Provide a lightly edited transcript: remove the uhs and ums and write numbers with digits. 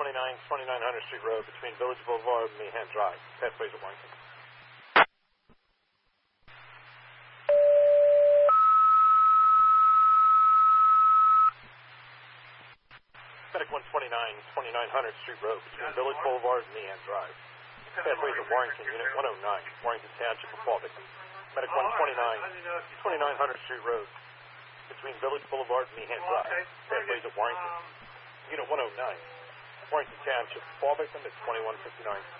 2900 Street Road between Village Boulevard and Meehan Drive. Pathways at Warrington. Medic 129, 2900 Street Road between Village Boulevard and Meehan Drive. Pathways at Warrington, Unit 109, Warrington Township of Fall Victim. Medic 129, 2900 Street Road between Village Boulevard and Meehan Drive. Pathways at Warrington, Unit 109, Warrington Township of Fall Victim. It's 2159.